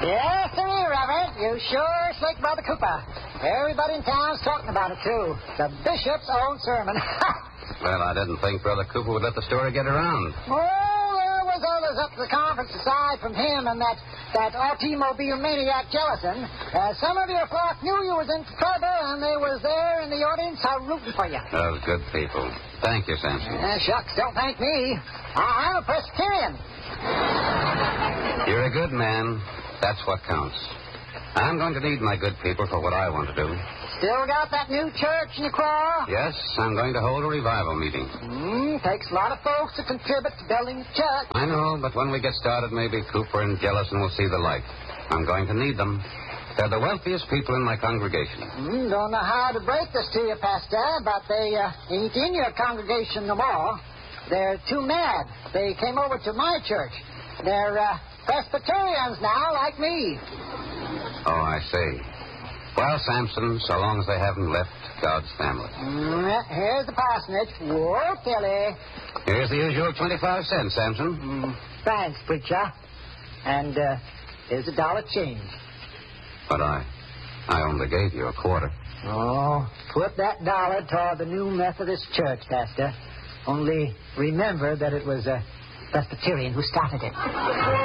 Yes, sir, Robert. You sure slick, Brother Cooper. Everybody in town's talking about it, too. The bishop's own sermon. Well, I didn't think Brother Cooper would let the story get around. Oh, there was others up to the conference aside from him and that automobile maniac Jellison. Some of your flock knew you was in trouble, and they was there in the audience rooting for you. Those good people. Thank you, Samson. Shucks, don't thank me. I'm a Presbyterian. You're a good man. That's what counts. I'm going to need my good people for what I want to do. Still got that new church in your claw? Yes, I'm going to hold a revival meeting. Takes a lot of folks to contribute to building the church. I know, but when we get started, maybe Cooper and Jellison will see the light. I'm going to need them. They're the wealthiest people in my congregation. Don't know how to break this to you, Pastor, but they ain't in your congregation no more. They're too mad. They came over to my church. They're Presbyterians now, like me. Oh, I see. Well, Samson, so long as they haven't left God's family. Here's the parsonage. Whoa, Tilly. Here's the usual 25 cents, Samson. Thanks, preacher. And here's $1 change. But I only gave you a quarter. Oh, put that $1 toward the new Methodist church, Pastor. Only remember that it was a Presbyterian who started it.